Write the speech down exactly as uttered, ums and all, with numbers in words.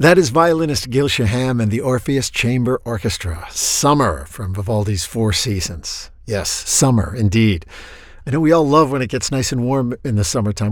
That is violinist Gil Shaham and the Orpheus Chamber Orchestra. Summer from Vivaldi's Four Seasons. Yes, summer indeed. I know we all love when it gets nice and warm in the summertime.